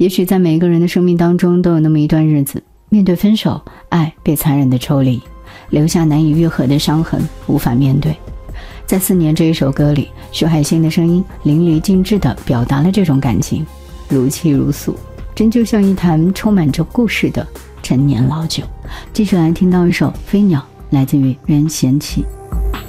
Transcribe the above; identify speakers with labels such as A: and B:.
A: 也许在每一个人的生命当中都有那么一段日子，面对分手，爱被残忍的抽离，留下难以愈合的伤痕，无法面对。在4年这一首歌里，徐海星的声音淋漓尽致地表达了这种感情，如泣如诉，真就像一坛充满着故事的陈年老酒。继续来听到一首《飞鸟》，来自于任贤齐。